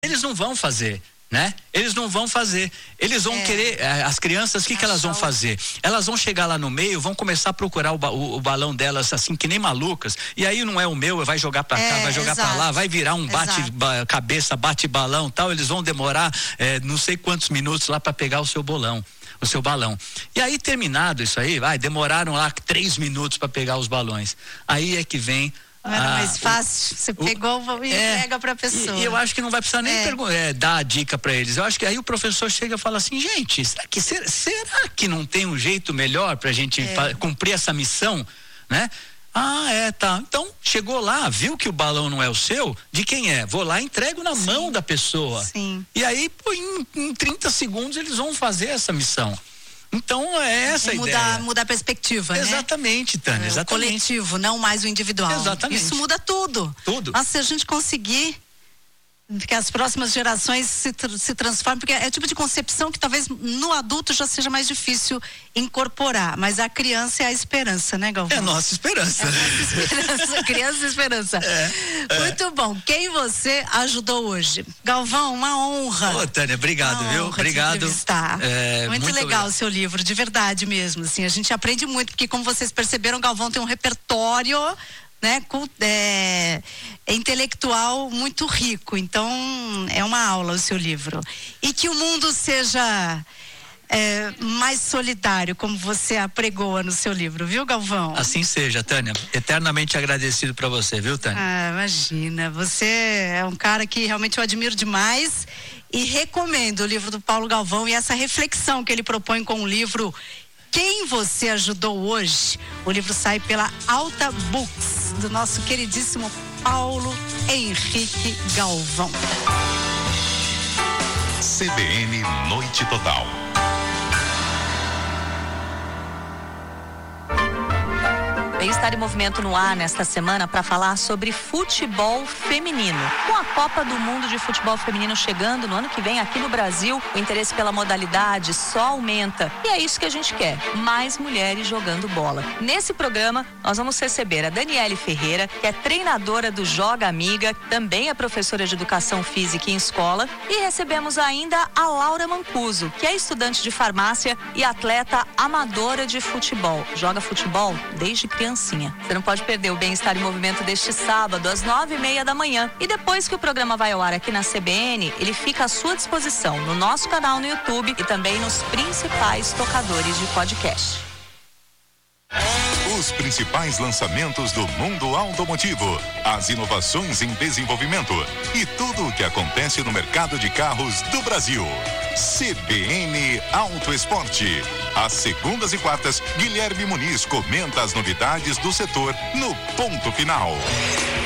Eles não vão fazer, né? Eles não vão fazer. Eles vão querer, as crianças, o que elas vão fazer? Elas vão chegar lá no meio, vão começar a procurar o balão delas assim, que nem malucas. E aí não é o meu, vai jogar pra cá, vai jogar pra lá, vai virar um bate-cabeça, bate-balão e tal. Eles vão demorar não sei quantos minutos lá pra pegar o seu balão. E aí, terminado isso aí, demoraram lá 3 minutos para pegar os balões. Aí é que vem. Não era mais fácil, você pegou e entrega para a pessoa. E eu acho que não vai precisar nem dar a dica para eles. Eu acho que aí o professor chega e fala assim: gente, será que não tem um jeito melhor para a gente cumprir essa missão, né? Tá. Então, chegou lá, viu que o balão não é o seu, de quem é? Vou lá e entrego na mão da pessoa. Sim. E aí, em 30 segundos, eles vão fazer essa missão. Então, é essa a ideia. Mudar a perspectiva, exatamente, né? Tânia, exatamente. O coletivo, não mais o individual. Exatamente. Isso muda tudo. Tudo. Mas se a gente conseguir que as próximas gerações se transformem, porque é o tipo de concepção que talvez no adulto já seja mais difícil incorporar, mas a criança é a esperança, né, Galvão? É a nossa esperança. Criança e esperança. Muito bom. Quem você ajudou hoje? Galvão, uma honra. Ô, Tânia, obrigado, viu? Obrigado. Muito legal o seu livro, de verdade mesmo, assim, a gente aprende muito, porque como vocês perceberam, o Galvão tem um repertório, né, intelectual muito rico. Então é uma aula o seu livro. E que o mundo seja mais solidário, como você apregoa no seu livro, viu, Galvão? Assim seja, Tânia. Eternamente agradecido para você, viu, Tânia? Imagina, você é um cara que realmente eu admiro demais e recomendo o livro do Paulo Galvão e essa reflexão que ele propõe com o livro Quem Você Ajudou Hoje. O livro sai pela Alta Books, do nosso queridíssimo Paulo Henrique Galvão. CBN Noite Total. Bem-Estar em Movimento no ar nesta semana para falar sobre futebol feminino. Com a Copa do Mundo de Futebol Feminino chegando no ano que vem aqui no Brasil, o interesse pela modalidade só aumenta. E é isso que a gente quer, mais mulheres jogando bola. Nesse programa, nós vamos receber a Daniele Ferreira, que é treinadora do Joga Amiga, também é professora de Educação Física em escola, e recebemos ainda a Laura Mancuso, que é estudante de farmácia e atleta amadora de futebol. Joga futebol desde criancinha. Você não pode perder o Bem-Estar em Movimento deste sábado, às 9:30 da manhã. E depois que o programa vai ao ar aqui na CBN, ele fica à sua disposição no nosso canal no YouTube e também nos principais tocadores de podcast. Os principais lançamentos do mundo automotivo, as inovações em desenvolvimento e tudo o que acontece no mercado de carros do Brasil. CBN Auto Esporte. Às segundas e quartas, Guilherme Muniz comenta as novidades do setor no Ponto Final.